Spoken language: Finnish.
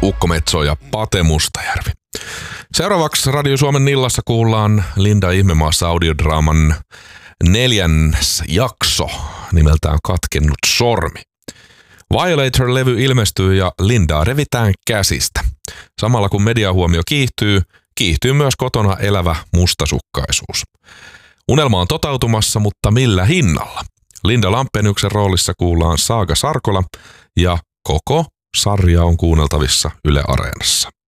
Ukko Metso ja Pate Mustajärvi. Seuraavaksi Radio Suomen Illassa kuullaan Linda Ihmemaassa audiodraaman 4. jakso nimeltään Katkennut sormi. Violator-levy ilmestyy ja Lindaa revitään käsistä. Samalla kun mediahuomio kiihtyy myös kotona elävä mustasukkaisuus. Unelma on toteutumassa, mutta millä hinnalla? Linda Lampeniuksen roolissa kuullaan Saaga Sarkola ja koko sarja on kuunneltavissa Yle Areenassa.